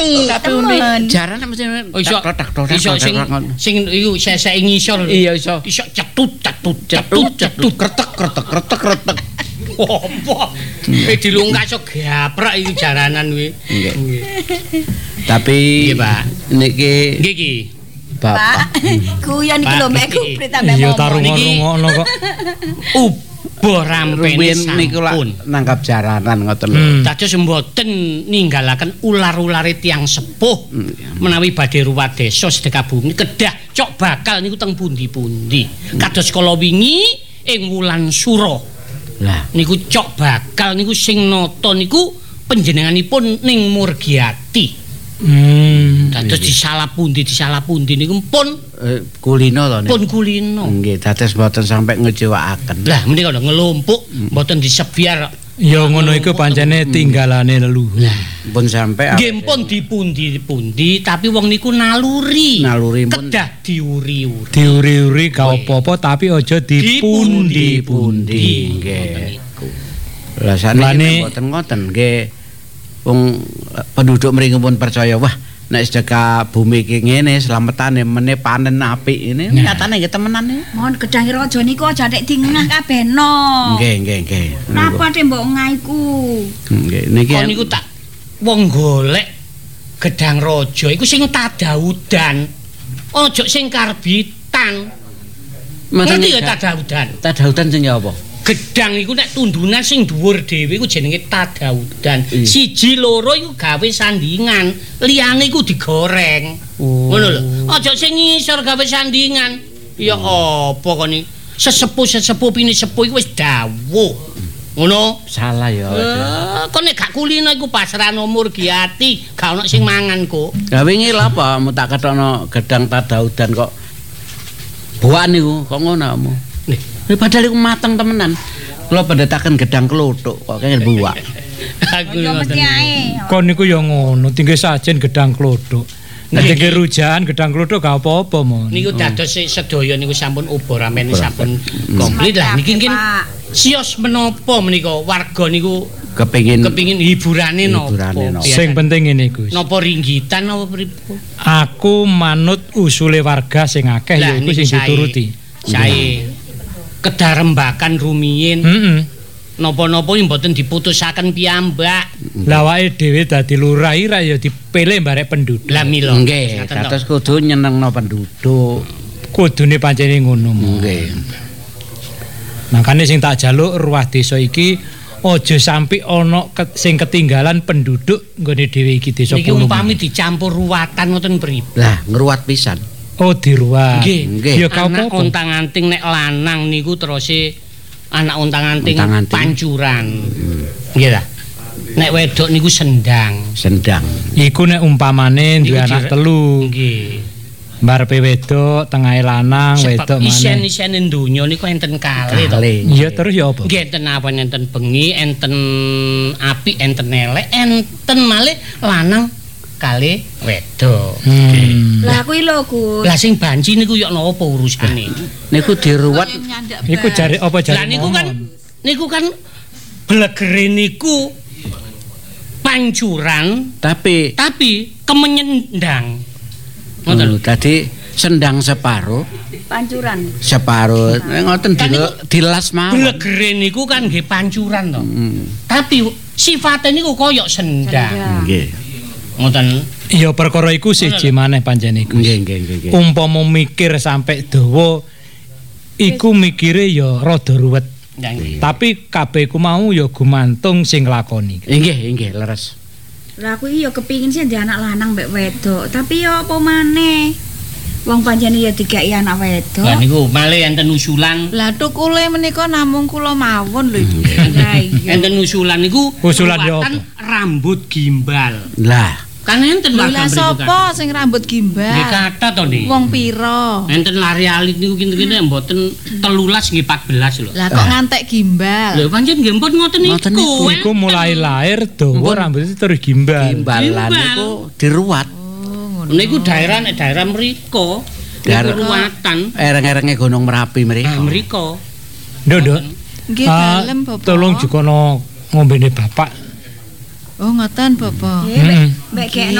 ngerti. Tapi jarane mesti iso sing iku sesek ngisor. Iya iso. Iso cetut kretek. Apa? Dilungkas iso gaprek iki jaranan kuwi. Nggih. Tapi nggih, Pak. Niki Nggih iki. Pak, guyon iki lho mek kuprit ambek iya tarung-tarungokno kok. Ubo rampene niku sampun nangkap jaranan ngoten lho. Dados mboten ninggalaken ular-ulare tiyang sepuh menawi badhe ruwat desa sedekah bumi kedah cok bakal niku teng pundi-pundi. Kados kala wingi ing wulan Sura. Lah niku cok bakal niku sing nata niku panjenenganipun ning Murgiati. Dados disalah pundi niku pun kulino to pun kulino. Nggih, dados mboten sampai ngejewakaken. Lah menika lho ngelumpuk mboten disebiar. Ya ngono iku pancene tinggalane leluhur. Pun sampai nggih pun dipundi-pundi tapi wong niku naluri pun kedah diuri-uri. Diuri-uri ka apa-apa tapi aja dipundi-pundi. Nggih. Lah sakniki mboten ngoten nggih. Wong penduduk mriki pun percaya wah nek sedekah bumi iki ngene slametane meneh panen apik ini nyatane nggih temenan iki. Mohon gedang raja niku aja nek dingah kabeh no. Nggih. Napa te mbok ngaiku? Nggih niki niku tak wong golek gedang raja iku sing tadaudan. Aja sing karbitan. Ngerti ya tadaudan? Tadaudan sing apa? Gedang iku nek tundunan sing dhuwur dhewe iku jenenge tadaudan. Siji loro iku gawe sandingan, liyane iku digoreng. Ngono lho. Aja sing ngisor gawe sandingan. Ya apa kon iki? Sesepuh pini sepuh iku wis dawuh. Ngono. Salah ya. Kon nek gak kulino iku pasrahno Murgiati, gak ono sing mangan kok. Lah wingi lha apa mu tak ketokno gedang tadaudan kok buan niku kok ngono kamu. Padahal iku mateng temenan. Kula pendetaken gedang klothuk kok kengel buak. Aku mesti ae. Kon niku ya ngono, tinggal sajen gedang klothuk. Nek tinggal rujaan gedang klothuk gak apa-apa mon. Niku dados sedaya niku sampun ubo ramen sampun komplit lah. Niki mungkin sios menapa menika warga niku kepengin hiburane napa. Sing penting ngene iku. Napa ringgitan napa pripun? Aku manut usule warga sing akeh ya iku sing dituruti. Sae kedarembakan rumiyin. Napa-napa mboten diputusaken piyambak. Lah awake dhewe dadi lurah ira ya dipilih barek penduduk. Lah mila. Nggih, kados kudu nyenengno penduduk. Kudune pancene ngono. Nggih. Makane sing tak jaluk ruah desa iki aja sampai ana sing ketinggalan penduduk nggone dhewe iki desa Pulung. Niki umpami dicampur ruwatan ngoten pripun? Lah, ngruwat pisan. Oh diruwat. Nggih. Ya apa-apa. Anak ontang-anting nek lanang niku terus anak ontang-anting pancuran. Nggih ta? Nek wedok niku sendang. Iku nek umpamane duwe anak telu. Nggih. Mbarepe wedok, tengahe lanang, wedok maneh. Isen-isene donya niku enten kalih to. Iya terus ya apa? Nggih enten apa enten bengi, enten apik, enten elek, enten malih lanang kali wedok. Lah kuwi lho Gus. Lah sing banci niku yo napa urusane? Niku diruwat. Niku jare apa jare? Lah niku kan blegere niku pancuran tapi kemenyendang. Ngoten. Tadi sendang separuh. Pancuran. Separuh. Ngoten dilas mawon. Blegere niku kan nggih pancuran to. Tapi sifatnya niku koyok sendang. Nggih. Ngoten. Ya perkara iku siji maneh pancene iku. Nggih. Umpama mikir sampai dawa iku mikire ya rada ruwet. Tapi kabeh iku mau ya gumantung sing nglakoni. Nggih, leres. Lah aku iya kepingin sih di anak lanang mbek wedok, tapi ya apa maneh? Wong pancen ya digawe anak wedok. Lah niku malih enten usulan. Lah tukule menika namung kula mawon lho iki. Lah iya. Enten usulan niku usulan yo apa? Rambut gimbal. Lah kan enten Lah sapa sing rambut gimbal? Nggih kata to nih. Wong pira? Enten lari alit niku kinten-kinten mboten 13 nggih 14 lho. Lah kok ngantek gimbal? Lho pancen nggih mpun ngoten niku. Iku mulai lahir dawa rambut terus gimbal. Gimbalan niku diruwat. Niku daerah mriko. Ruwatan. Ereng-erenge Gunung Merapi mriko. Mriko. Nduk. Nggih dalem Bapak. Tolong jukono ngombene Bapak. Oh ngoten Bapak. Mbek